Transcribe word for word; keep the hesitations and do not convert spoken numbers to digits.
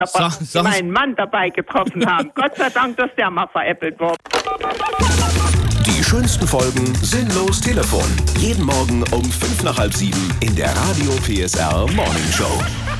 so, so. meinen Mann dabei getroffen haben. Gott sei Dank, dass der mal veräppelt wurde. Die schönsten Folgen Sinnlos Telefon. Jeden Morgen um fünf nach halb sieben in der Radio P S R Morning Show.